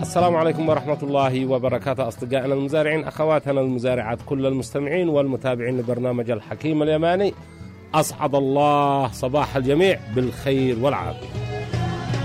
السلام عليكم ورحمة الله وبركاته أصدقائنا المزارعين، أخواتنا المزارعات، كل المستمعين والمتابعين لبرنامج الحكيم اليماني. أسعد الله صباح الجميع بالخير والعافية.